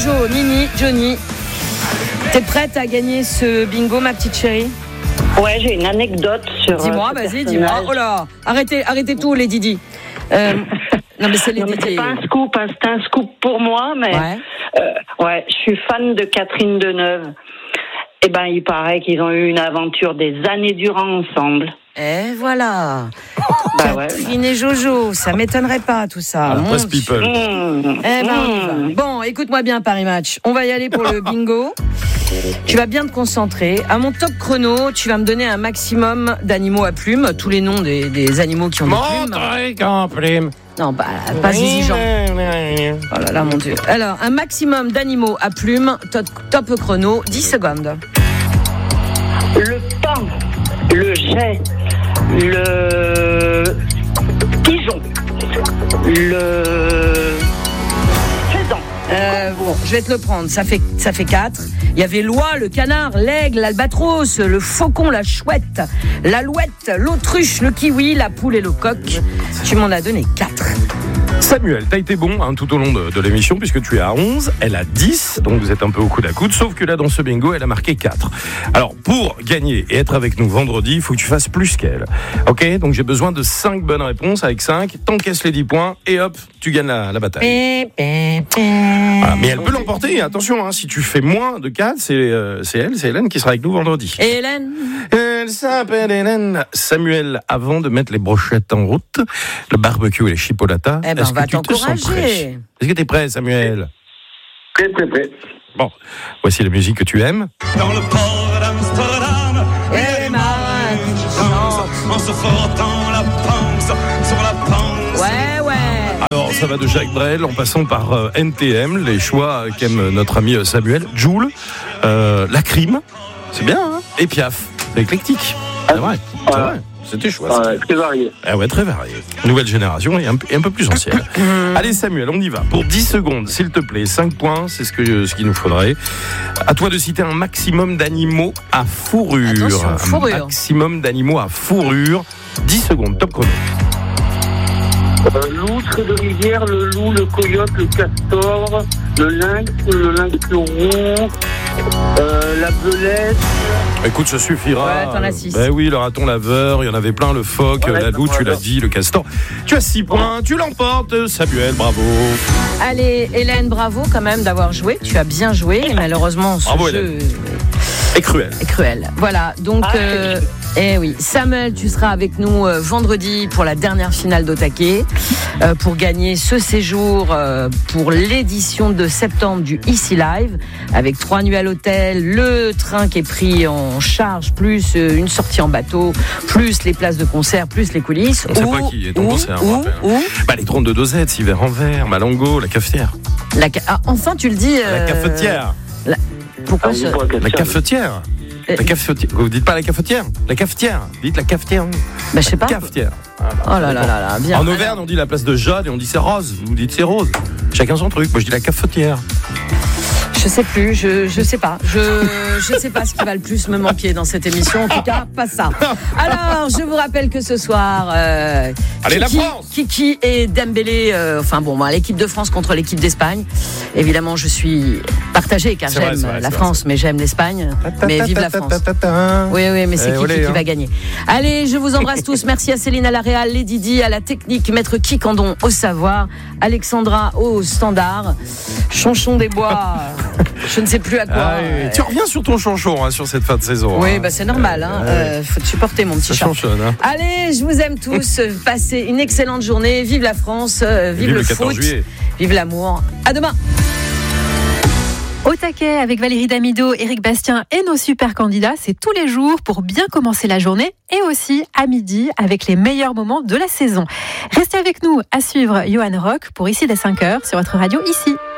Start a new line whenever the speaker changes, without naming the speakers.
Jojo, Nini, Johnny. T'es prête à gagner ce bingo, ma petite chérie?
Ouais, j'ai une anecdote sur.
Dis-moi, vas-y, dis-moi. Oh là, arrêtez tout, les Didi. Non, mais c'est les Didi.
C'est pas un scoop, c'est un scoop pour moi, mais. Ouais, je suis fan de Catherine Deneuve. Eh ben, il paraît qu'ils ont eu une aventure des années durant ensemble.
Et voilà. Catherine et Jojo, ça m'étonnerait pas tout ça.
Press people.
On y va. Bon, écoute-moi bien, Paris Match. On va y aller pour le bingo. Tu vas bien te concentrer. À mon top chrono, tu vas me donner un maximum d'animaux à plumes, tous les noms des animaux qui ont des plumes. Non, pas Zizi Jean. Oh là là, mon Dieu. Alors, un maximum d'animaux à plumes, top chrono, 10 secondes.
Le paon, le jet, le pigeon, le faisan.
Bon, je vais te le prendre. Ça fait 4. Il y avait l'oie, le canard, l'aigle, l'albatros, le faucon, la chouette, l'alouette, l'autruche, le kiwi, la poule et le coq. Tu m'en as donné 4.
Samuel, t'as été bon tout au long de l'émission puisque tu es à 11, elle a 10, donc vous êtes un peu au coude à coude, sauf que là dans ce bingo, elle a marqué 4. Alors pour gagner et être avec nous vendredi, il faut que tu fasses plus qu'elle. Ok, donc j'ai besoin de 5 bonnes réponses. Avec 5, t'encaisses les 10 points et hop, tu gagnes la bataille. Voilà, mais elle peut l'emporter, attention, si tu fais moins de 4, c'est Hélène qui sera avec nous vendredi.
Et Hélène?
Elle s'appelle Hélène. Samuel, avant de mettre les brochettes en route, le barbecue et les chipolatas,
on va t'encourager.
Est-ce que tu es prêt, Samuel?
Prêt.
Bon, voici la musique que tu aimes.
Dans le port d'Amsterdam,
les marins qui chantent
en se frottant la panse sur la panse.
Ouais.
Alors, ça va de Jacques Brel en passant par NTM, les choix qu'aime notre ami Samuel, Joule, La Crime, c'est bien, et Piaf, éclectique. C'est vrai. C'était chouette.
Très varié.
Très varié. Nouvelle génération et un peu plus ancienne. Allez Samuel, on y va. Pour 10 secondes, s'il te plaît, 5 points, c'est ce qu'il nous faudrait. À toi de citer un maximum d'animaux à fourrure.
Attention, fourrure.
Un maximum d'animaux à fourrure. 10 secondes, top chrono.
L'outre de rivière, le loup, le coyote, le castor, le lynx roux, la belette.
Écoute, ça suffira.
Ouais, t'en as 6.
Ben oui, le raton laveur, il y en avait plein, le phoque, la loutre, tu l'as dit, le castor. Tu as 6 points, tu l'emportes, Samuel, bravo.
Allez, Hélène, bravo quand même d'avoir joué. Tu as bien joué, et malheureusement, ce
bravo,
jeu
est cruel.
Voilà, donc... oui, Samuel, tu seras avec nous vendredi pour la dernière finale d'Otake, pour gagner ce séjour pour l'édition de septembre du Ici Live, avec 3 nuits à l'hôtel, le train qui est pris en charge, plus une sortie en bateau, plus les places de concert, plus les coulisses.
On ne sait pas qui est en concert. Les 32 dosettes, Hiver en verre, Malango, la cafetière.
Enfin, tu le dis.
La cafetière.
Pourquoi
la cafetière? La cafetière. Vous dites pas la cafetière? La cafetière. Dites la cafetière.
Je sais pas.
Cafetière.
Oh là, bien.
En Auvergne, on dit la place de Jade et on dit c'est rose. Vous dites c'est rose. Chacun son truc. Moi, je dis la cafetière.
Je sais plus, je sais pas. Je sais pas ce qui va le plus me manquer dans cette émission. En tout cas, pas ça. Alors, je vous rappelle que ce soir,
allez, la France.
Kiki et Dembélé, l'équipe de France contre l'équipe d'Espagne. Évidemment, je suis partagée car j'aime la France, mais j'aime l'Espagne. Mais vive la France. Oui, mais c'est qui va gagner. Allez, je vous embrasse tous. Merci à Céline à la réal, les Didi à la technique, Maître Kikandon au savoir, Alexandra au standard, Chonchon des Bois. Je ne sais plus à quoi.
Tu reviens sur ton chanchon sur cette fin de saison.
Oui, c'est normal. Faut te supporter, mon petit chat. Allez, je vous aime tous. Passez une excellente journée. Vive la France. Vive le foot. Juillet. Vive l'amour. À demain.
Au taquet avec Valérie Damido, Éric Bastien et nos super candidats, c'est tous les jours pour bien commencer la journée et aussi à midi avec les meilleurs moments de la saison. Restez avec nous à suivre Johan Rock pour Ici dès 5h sur votre radio Ici.